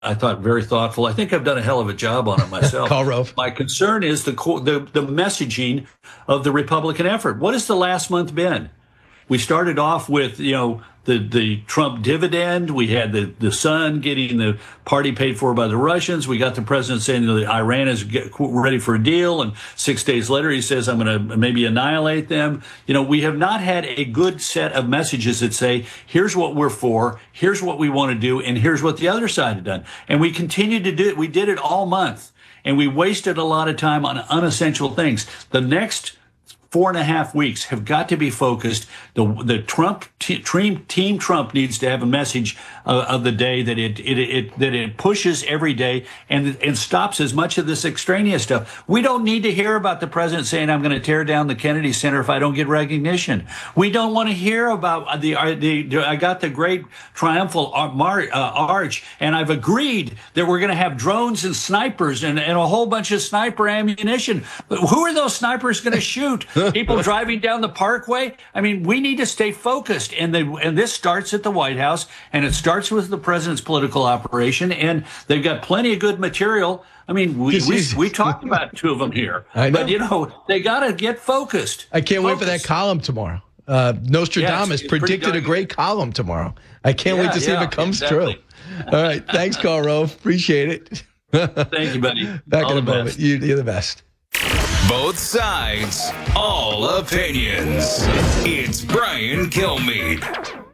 I thought very thoughtful. I think I've done a hell of a job on it myself. Karl Rove. My concern is the messaging of the Republican effort. What has the last month been? We started off with, the Trump dividend. We had the son getting the party paid for by the Russians. We got the president saying that Iran is ready for a deal. And 6 days later, he says, I'm going to maybe annihilate them. We have not had a good set of messages that say, here's what we're for, here's what we want to do, and here's what the other side had done. And we continued to do it. We did it all month. And we wasted a lot of time on unessential things. The next 4.5 weeks have got to be focused. The Trump team Trump needs to have a message of the day that it pushes every day and stops as much of this extraneous stuff. We don't need to hear about the president saying, I'm going to tear down the Kennedy Center if I don't get recognition. We don't want to hear about I got the great triumphal arch, and I've agreed that we're going to have drones and snipers and a whole bunch of sniper ammunition. But who are those snipers going to shoot? People driving down the parkway? I mean, we need to stay focused. And this starts at the White House, and it starts with the president's political operation. And they've got plenty of good material. I mean, we talked about two of them here. I know. But, they got to get focused. I can't wait for that column tomorrow. Nostradamus predicted a great column tomorrow. I can't wait to see if it comes true. All right. Thanks, Karl Rove. Appreciate it. Thank you, buddy. Back in a moment. You're the best. Both sides, all opinions. It's Brian Kilmeade.